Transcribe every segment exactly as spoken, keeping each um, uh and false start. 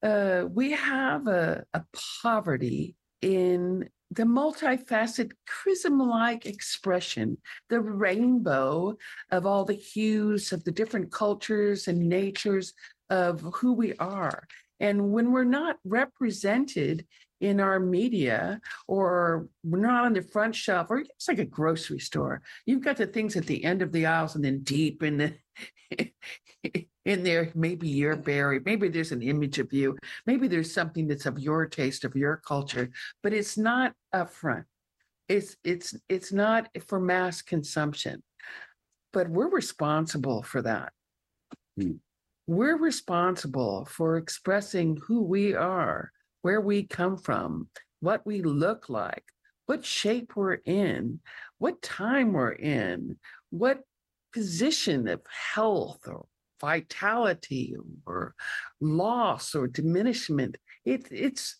uh, we have a, a poverty in the multifaceted prism-like expression, the rainbow of all the hues of the different cultures and natures of who we are. And when we're not represented in our media, or we're not on the front shelf, or it's like a grocery store, you've got the things at the end of the aisles, and then deep in the in there, maybe you're buried, maybe there's an image of you, maybe there's something that's of your taste, of your culture, but it's not upfront. It's it's it's not for mass consumption, but we're responsible for that. Hmm. We're responsible for expressing who we are, where we come from, what we look like, what shape we're in, what time we're in, what position of health or vitality or loss or diminishment. It, it's,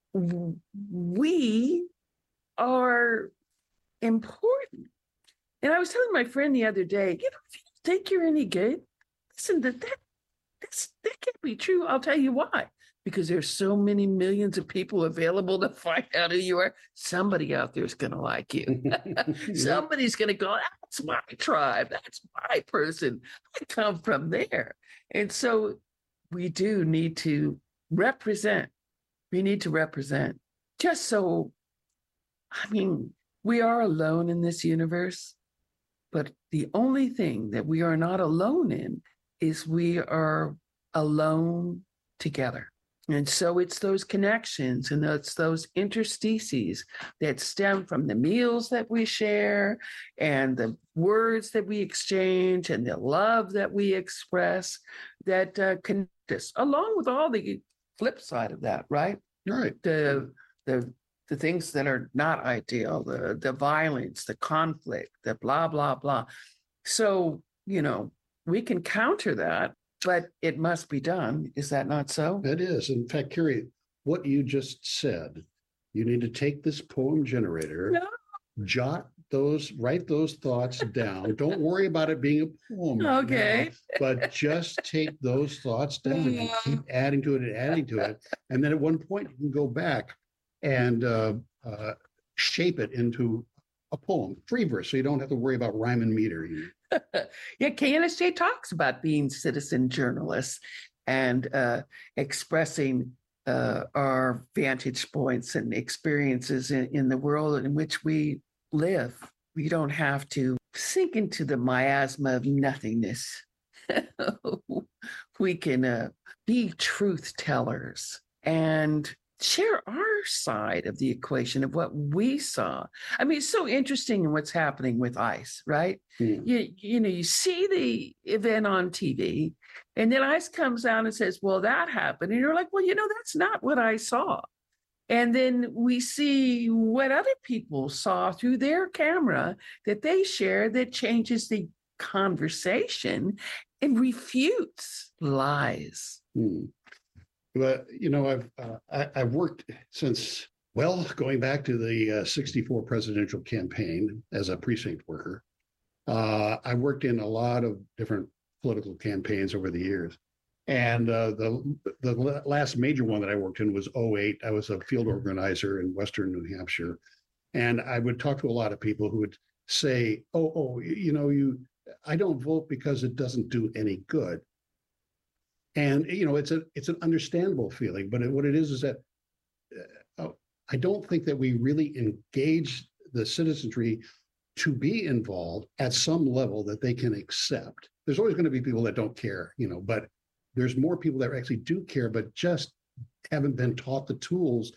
we are important. And I was telling my friend the other day, you know, if you think you're any good, listen, that, that, that's, that can't be true. I'll tell you why. Because there's so many millions of people available to find out who you are. Somebody out there is going to like you. Somebody's going to go, that's my tribe. That's my person. I come from there. And so we do need to represent. We need to represent. Just so, I mean, we are alone in this universe, but the only thing that we are not alone in is we are alone together. And so it's those connections and it's those interstices that stem from the meals that we share and the words that we exchange and the love that we express that uh, connect us, along with all the flip side of that, right? Right. The, the, the things that are not ideal, the, the violence, the conflict, the blah, blah, blah. So, you know, we can counter that, but it must be done. Is that not so? It is. In fact, Carrie, what you just said, you need to take this poem generator, no. jot those, write those thoughts down. Don't worry about it being a poem. Okay. Now, but just take those thoughts down and keep adding to it and adding to it. And then at one point, you can go back and uh, uh, shape it into a poem, free verse, so you don't have to worry about rhyme and meter. Yeah, K N S J talks about being citizen journalists and uh, expressing uh, our vantage points and experiences in, in the world in which we live. We don't have to sink into the miasma of nothingness. We can uh, be truth tellers and share our side of the equation of what we saw. I mean, it's so interesting in what's happening with ICE, right? Mm. You, you know, you see the event on T V, and then ICE comes out and says, well, that happened. And you're like, well, you know, that's not what I saw. And then we see what other people saw through their camera that they share that changes the conversation and refutes lies. Mm. But, you know, I've uh, I, I've worked since, well, going back to the uh, sixty-four presidential campaign as a precinct worker. Uh, I worked in a lot of different political campaigns over the years. And uh, the the last major one that I worked in was oh eight. I was a field organizer in Western New Hampshire. And I would talk to a lot of people who would say, oh, oh, you know, you, I don't vote because it doesn't do any good. And, you know, it's a it's an understandable feeling, but what it is is that uh, I don't think that we really engage the citizenry to be involved at some level that they can accept. There's always going to be people that don't care, you know, but there's more people that actually do care, but just haven't been taught the tools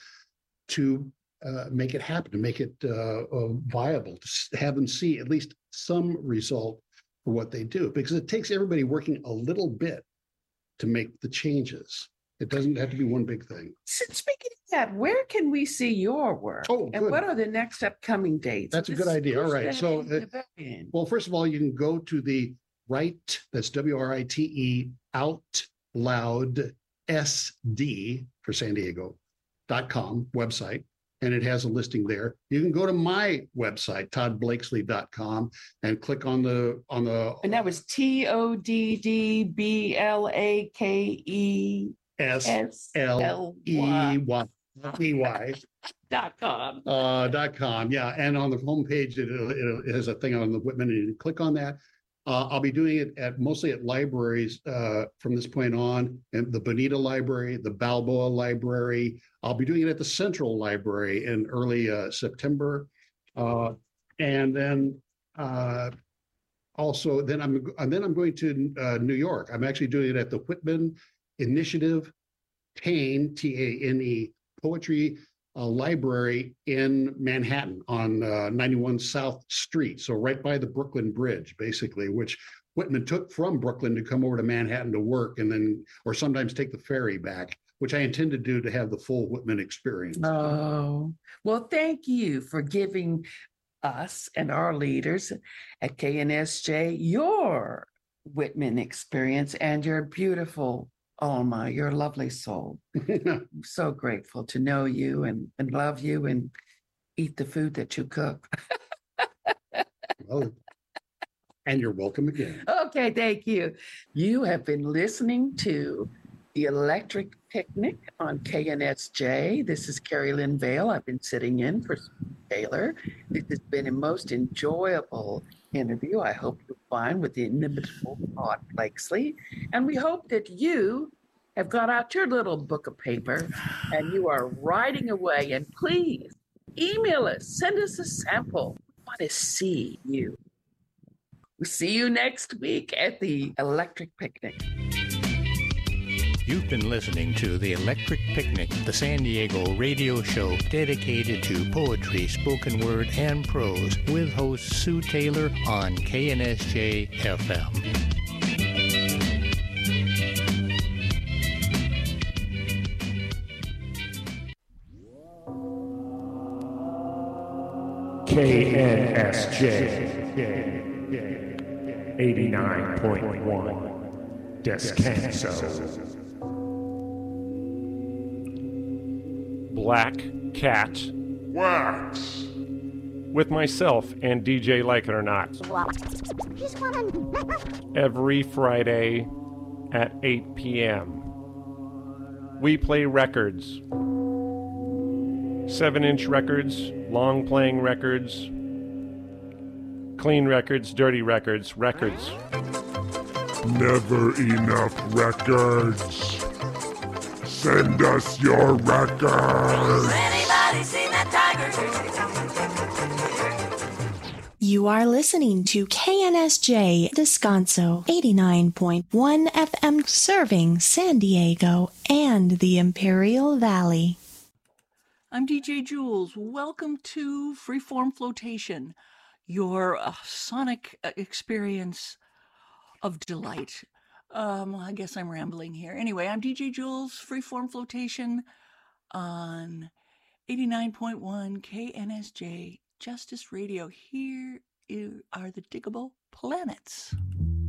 to uh, make it happen, to make it uh, uh, viable, to have them see at least some result for what they do, because it takes everybody working a little bit to make the changes. It doesn't have to be one big thing. So speaking of that, where can we see your work? Oh, and good. What are the next upcoming dates? That's a good idea. All right. So, uh, well, first of all, you can go to the Write, that's W R I T E, Out Loud S D for San Diego dot com website, and it has a listing there. You can go to my website, todd blakesley dot com, and click on the on the and that was T O D D B L A K E S L E Y E Y dot com. Uh, dot com. Yeah. And on the homepage, it, it, it has a thing on the Whitman, and you click on that. Uh, I'll be doing it at mostly at libraries uh, from this point on, and the Bonita Library, the Balboa Library. I'll be doing it at the Central Library in early uh, September. Uh, and then uh, also, then I'm and then I'm going to uh, New York. I'm actually doing it at the Whitman Initiative Tane, T A N E, Poetry uh, Library in Manhattan on uh, ninety-one South Street. So right by the Brooklyn Bridge, basically, which Whitman took from Brooklyn to come over to Manhattan to work, and then, or sometimes take the ferry back, which I intend to do to have the full Whitman experience. Oh, well, thank you for giving us and our leaders at K N S J your Whitman experience and your beautiful Alma, your lovely soul. I'm so grateful to know you and, and love you and eat the food that you cook. Well, and you're welcome again. Okay, thank you. You have been listening to The Electric Picnic on K N S J. This is Carrie Lynn Vale. I've been sitting in for Taylor. This has been a most enjoyable interview. I hope you find with the inimitable Todd Blakesley. And we hope that you have got out your little book of paper and you are writing away. And please email us, send us a sample. We want to see you. We'll see you next week at the Electric Picnic. You've been listening to The Electric Picnic, the San Diego radio show dedicated to poetry, spoken word, and prose, with host Sue Taylor on K N S J F M. K N S J eighty-nine point one Descanso. Black Cat Wax with myself and D J Like It or Not every Friday at eight p.m. We play records, seven inch records, long playing records, clean records, dirty records, records. Never enough records. Send us your records. Anybody seen that tiger? You are listening to K N S J Descanso eighty-nine point one F M, serving San Diego and the Imperial Valley. I'm D J Jules. Welcome to Freeform Flotation, your uh, sonic experience of delight. Um, I guess I'm rambling here. Anyway, I'm D J Jules, Freeform Flotation on eighty-nine point one K N S J Justice Radio. Here are the Diggable Planets.